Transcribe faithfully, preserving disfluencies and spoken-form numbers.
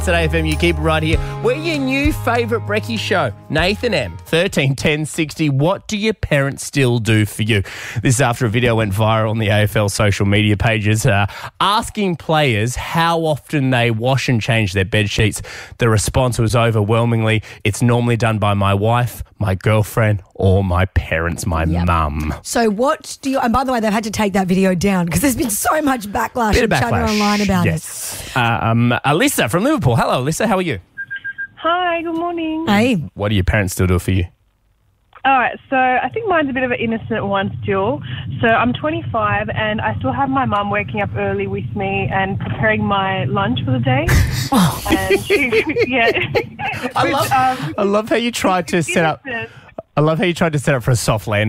At A F M, you keep it right here. We're your new favourite brekkie show. Nathan M, thirteen ten sixty. What do your parents still do for you? This is after a video went viral on the A F L social media pages uh, asking players how often they wash and change their bed sheets. The response was overwhelmingly, it's normally done by my wife, my girlfriend, or my parents, my Yep. mum. So what do you... And by the way, they've had to take that video down because there's been so much backlash Bit and of chatter backlash. online about yes. Uh, um, Alyssa from Liverpool. Hello, Alyssa. How are you? Hi, good morning. it. Hey, What do your parents still do for you? All right, so I think mine's a bit of an innocent one still. So I'm twenty-five and I still have my mum waking up early with me and preparing my lunch for the day. And she, yeah. I love, um, I love how you tried to set up. innocent. I love how you tried to set up for a soft landing.